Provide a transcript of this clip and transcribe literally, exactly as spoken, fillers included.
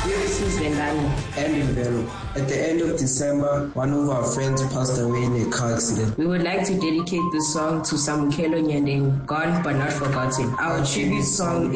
This is Vendani. And in Vero. At the end of December, one of our friends passed away in a car accident. We would like to dedicate this song to Samukelo Nyandeng, gone but not forgotten. Our tribute song